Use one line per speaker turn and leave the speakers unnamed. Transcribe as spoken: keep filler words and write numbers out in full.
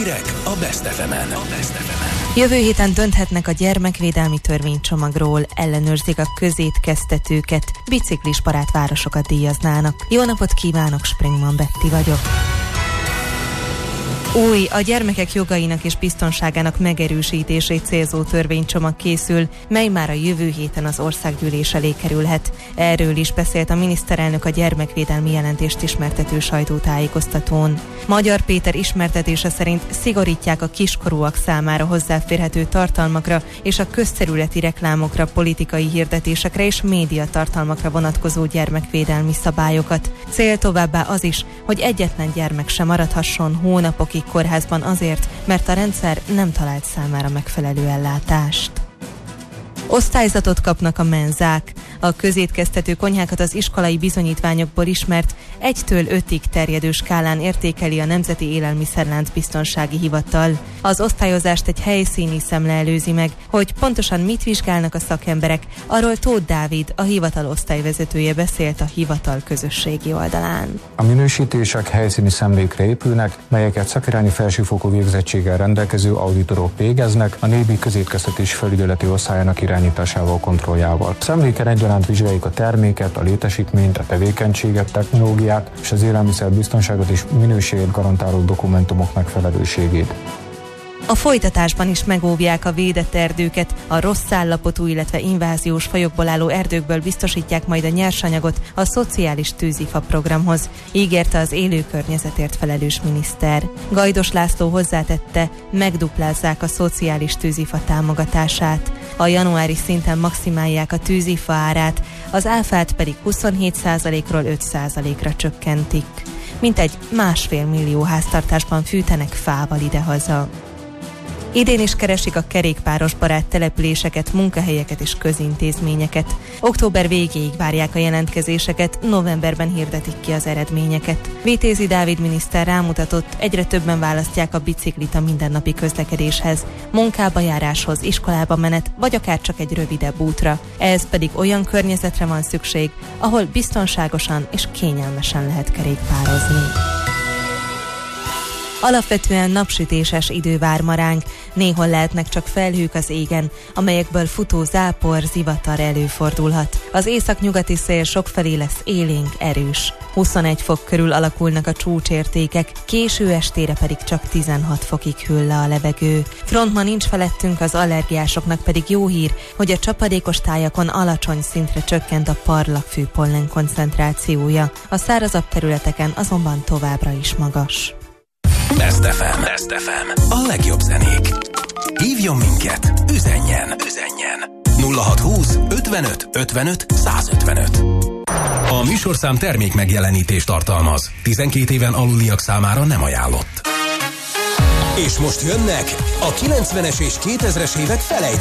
Hírek a Best ef emen.
Jövő héten dönthetnek a gyermekvédelmi törvénycsomagról, ellenőrzik a közétkeztetőket, biciklisbarát városokat díjaznának. Jó napot kívánok, Springman Betty vagyok. Új, a gyermekek jogainak és biztonságának megerősítését célzó törvénycsomag készül, mely már a jövő héten az országgyűlés elé kerülhet. Erről is beszélt a miniszterelnök a gyermekvédelmi jelentést ismertető sajtótájékoztatón. Magyar Péter ismertetése szerint szigorítják a kiskorúak számára hozzáférhető tartalmakra és a közterületi reklámokra, politikai hirdetésekre és médiatartalmakra vonatkozó gyermekvédelmi szabályokat. Cél továbbá az is, hogy egyetlen gyermek sem maradhasson hónapokig kórházban azért, mert a rendszer nem talált számára megfelelő ellátást. Osztályzatot kapnak a menzák. A közétkeztető konyhákat az iskolai bizonyítványokból ismert egytől ötig terjedő skálán értékeli a Nemzeti Élelmiszerlánc Biztonsági Hivatal. Az osztályozást egy helyszíni szemle előzi meg, hogy pontosan mit vizsgálnak a szakemberek, arról Tóth Dávid, a hivatal osztályvezetője beszélt a hivatal közösségi oldalán.
A minősítések helyszíni szemlékre épülnek, melyeket szakirányi felsőfokú végzettséggel rendelkező auditorok végeznek a nébi közétkeztetés felügyeleti osztályának irányításával, kontrolljával. Szemléken egyaránt vizsgáljuk a terméket, a létesítményt, a tevékenységet, technológiát és az élelmiszerbiztonságot és minőséget garantáló dokumentumok megfelelőségét.
A folytatásban is megóvják a védett erdőket, a rossz állapotú, illetve inváziós fajokból álló erdőkből biztosítják majd a nyersanyagot a szociális tűzifa programhoz, ígérte az élő környezetért felelős miniszter. Gajdos László hozzátette, megduplázzák a szociális tűzifa támogatását. A januári szinten maximálják a tűzifa árát, az áfát pedig huszonhét százalékról öt százalékra csökkentik. Mintegy másfél millió háztartásban fűtenek fával idehaza. Idén is keresik a kerékpáros barát településeket, munkahelyeket és közintézményeket. Október végéig várják a jelentkezéseket, novemberben hirdetik ki az eredményeket. Vitézi Dávid miniszter rámutatott, egyre többen választják a biciklit a mindennapi közlekedéshez, munkába járáshoz, iskolába menet, vagy akár csak egy rövidebb útra. Ez pedig olyan környezetre van szükség, ahol biztonságosan és kényelmesen lehet kerékpározni. Alapvetően napsütéses idő vár ma ránk, néhol lehetnek csak felhők az égen, amelyekből futó zápor, zivatar előfordulhat. Az északnyugati szél sokfelé lesz élénk, erős. huszonegy fok körül alakulnak a csúcsértékek, késő estére pedig csak tizenhat fokig hűl le a levegő. Front ma nincs felettünk, az allergiásoknak pedig jó hír, hogy a csapadékos tájakon alacsony szintre csökkent a parlagfű pollen koncentrációja. A szárazabb területeken azonban továbbra is magas.
Best ef em. Best ef em. A legjobb zenék. Hívjon minket, üzenjen, üzenjen. nulla hat húsz ötvenöt ötvenöt százötvenöt. A műsorszám termék megjelenítést tartalmaz. tizenkét éven aluliak számára nem ajánlott. És most jönnek a kilencvenes és kétezres évek felejtők.